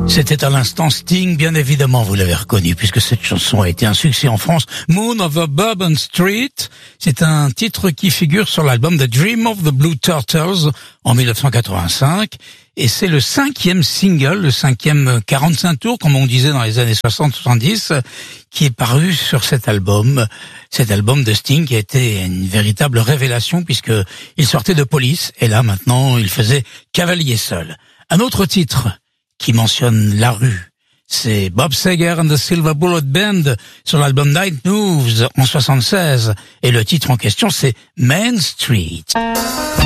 C'était à l'instant Sting, bien évidemment, vous l'avez reconnu, puisque cette chanson a été un succès en France. Moon over Bourbon Street, c'est un titre qui figure sur l'album The Dream of the Blue Turtles en 1985, et c'est le 5e single, le 5e 45 tours, comme on disait dans les années 60-70, qui est paru sur cet album de Sting, qui a été une véritable révélation, puisque il sortait de Police, et là, maintenant, il faisait cavalier seul. Un autre titre qui mentionne la rue, c'est Bob Seger and the Silver Bullet Band sur l'album Night Moves en 76, et le titre en question c'est Main Street.